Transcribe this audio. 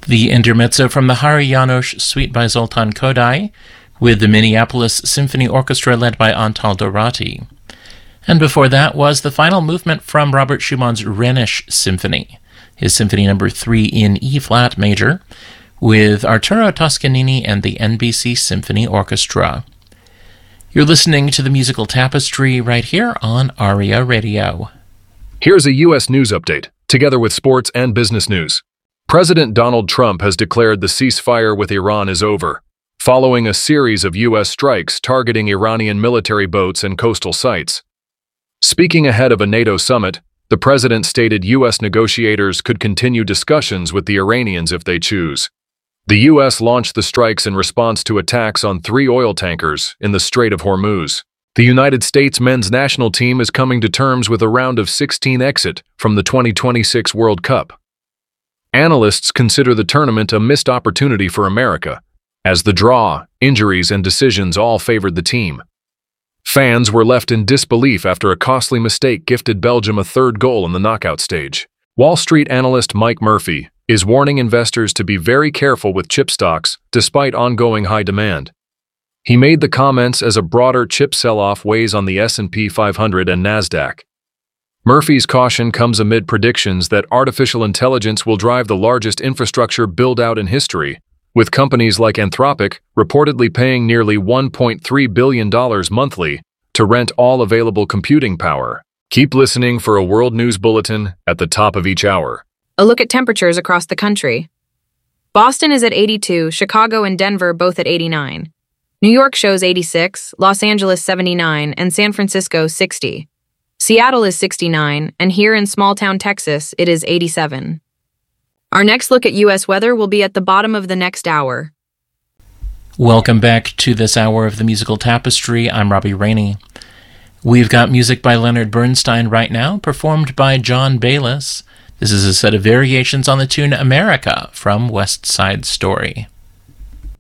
The intermezzo from the Hari Janos Suite by Zoltan Kodály, with the Minneapolis Symphony Orchestra led by Antal Dorati. And before that was the final movement from Robert Schumann's Rhenish Symphony, his Symphony No. 3 in E-flat major, with Arturo Toscanini and the NBC Symphony Orchestra. You're listening to the Musical Tapestry right here on ARIA Radio. Here's a U.S. news update, together with sports and business news. President Donald Trump has declared the ceasefire with Iran is over, following a series of U.S. strikes targeting Iranian military boats and coastal sites. Speaking ahead of a NATO summit, the president stated U.S. negotiators could continue discussions with the Iranians if they choose. The U.S. launched the strikes in response to attacks on 3 oil tankers in the Strait of Hormuz. The United States men's national team is coming to terms with a round of 16 exit from the 2026 World Cup. Analysts consider the tournament a missed opportunity for America, as the draw, injuries, and decisions all favored the team. Fans were left in disbelief after a costly mistake gifted Belgium a third goal in the knockout stage. Wall Street analyst Mike Murphy is warning investors to be very careful with chip stocks despite ongoing high demand. He made the comments as a broader chip sell-off weighs on the S&P 500 and NASDAQ. Murphy's caution comes amid predictions that artificial intelligence will drive the largest infrastructure build-out in history, with companies like Anthropic reportedly paying nearly $1.3 billion monthly to rent all available computing power. Keep listening for a World News Bulletin at the top of each hour. A look at temperatures across the country. Boston is at 82, Chicago and Denver both at 89. New York shows 86, Los Angeles 79, and San Francisco 60. Seattle is 69, and here in small-town Texas, it is 87. Our next look at U.S. weather will be at the bottom of the next hour. Welcome back to this hour of the Musical Tapestry. I'm Robbie Rainey. We've got music by Leonard Bernstein right now, performed by John Bayliss. This is a set of variations on the tune America from West Side Story.